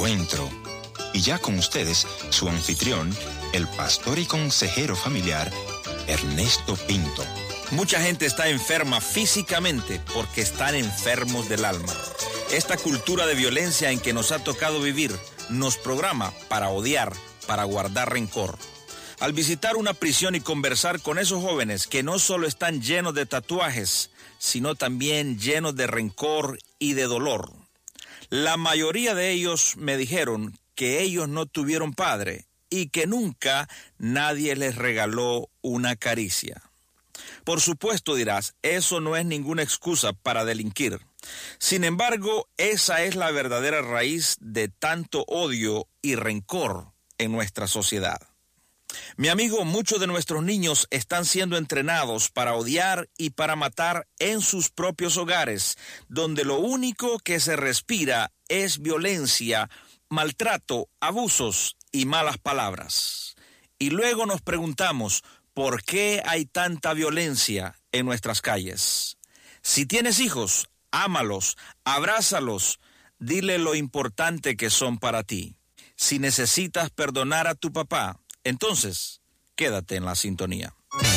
encuentro. Y ya con ustedes, su anfitrión, el pastor y consejero familiar, Ernesto Pinto. Mucha gente está enferma físicamente porque están enfermos del alma. Esta cultura de violencia en que nos ha tocado vivir nos programa para odiar, para guardar rencor. Al visitar una prisión y conversar con esos jóvenes que no solo están llenos de tatuajes, sino también llenos de rencor y de dolor. La mayoría de ellos me dijeron que ellos no tuvieron padre y que nunca nadie les regaló una caricia. Por supuesto dirás, eso no es ninguna excusa para delinquir. Sin embargo, esa es la verdadera raíz de tanto odio y rencor en nuestra sociedad. Mi amigo, muchos de nuestros niños están siendo entrenados para odiar y para matar en sus propios hogares, donde lo único que se respira es violencia, maltrato, abusos y malas palabras. Y luego nos preguntamos, ¿por qué hay tanta violencia en nuestras calles? Si tienes hijos, ámalos, abrázalos, dile lo importante que son para ti. Si necesitas perdonar a tu papá, entonces quédate en la sintonía.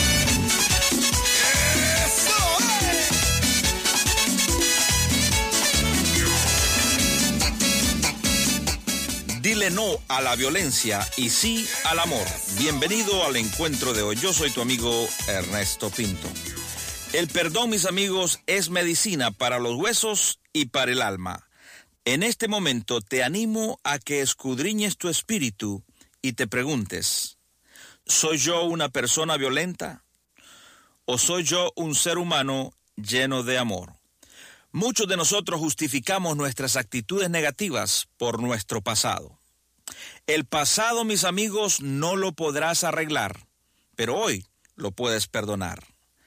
Dile no a la violencia y sí al amor. Bienvenido al encuentro de hoy. Yo soy tu amigo Ernesto Pinto. El perdón, mis amigos, es medicina para los huesos y para el alma. En este momento te animo a que escudriñes tu espíritu y te preguntes, ¿soy yo una persona violenta? ¿O soy yo un ser humano lleno de amor? Muchos de nosotros justificamos nuestras actitudes negativas por nuestro pasado. El pasado, mis amigos, no lo podrás arreglar, pero hoy lo puedes perdonar.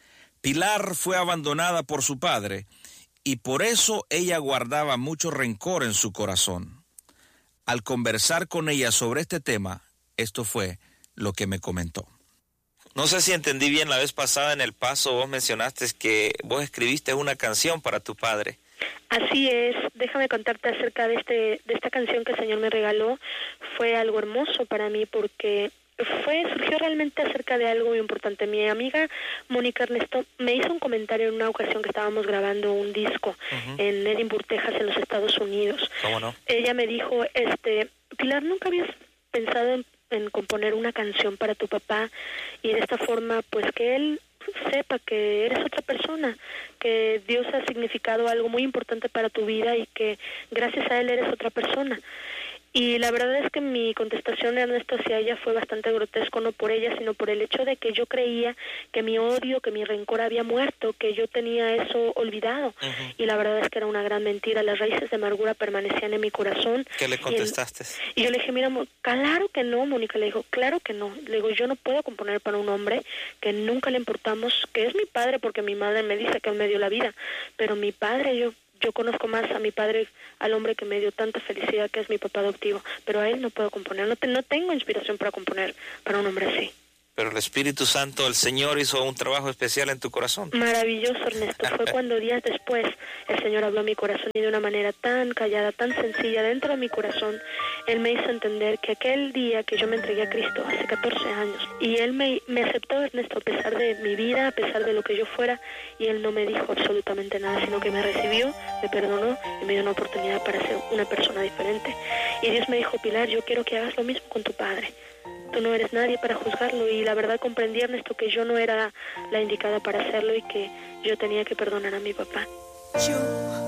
Pilar fue abandonada por su padre y por eso ella guardaba mucho rencor en su corazón. Al conversar con ella sobre este tema, esto fue lo que me comentó. No sé si entendí bien la vez pasada en el paso, vos mencionaste que vos escribiste una canción para tu padre. Así es, déjame contarte acerca de esta canción que el Señor me regaló. Fue algo hermoso para mí porque surgió realmente acerca de algo muy importante. Mi amiga Mónica Ernesto me hizo un comentario en una ocasión que estábamos grabando un disco en Edinburgh, Texas, en los Estados Unidos. ¿Cómo no? Ella me dijo, Pilar, ¿nunca habías pensado en componer una canción para tu papá y de esta forma pues que él sepa que eres otra persona, que Dios ha significado algo muy importante para tu vida y que gracias a él eres otra persona? Y la verdad es que mi contestación de Ernesto hacia ella fue bastante grotesco, no por ella, sino por el hecho de que yo creía que mi odio, que mi rencor había muerto, que yo tenía eso olvidado. Y la verdad es que era una gran mentira. Las raíces de amargura permanecían en mi corazón. ¿Qué le contestaste? Y yo le dije, mira, claro que no, Mónica. Le dijo, claro que no. Le digo, yo no puedo componer para un hombre que nunca le importamos, que es mi padre, porque mi madre me dice que él me dio la vida. Pero mi padre, yo conozco más a mi padre, al hombre que me dio tanta felicidad, que es mi papá adoptivo, pero a él no puedo componer, no tengo inspiración para componer para un hombre así. Pero el Espíritu Santo, el Señor, hizo un trabajo especial en tu corazón. Maravilloso, Ernesto. Fue cuando días después el Señor habló a mi corazón y de una manera tan callada, tan sencilla, dentro de mi corazón, Él me hizo entender que aquel día que yo me entregué a Cristo, hace 14 años, y Él me aceptó, Ernesto, a pesar de mi vida, a pesar de lo que yo fuera, y Él no me dijo absolutamente nada, sino que me recibió, me perdonó y me dio una oportunidad para ser una persona diferente. Y Dios me dijo, Pilar, yo quiero que hagas lo mismo con tu padre. Tú no eres nadie para juzgarlo, y la verdad comprendí, Ernesto, que yo no era la indicada para hacerlo y que yo tenía que perdonar a mi papá. Yo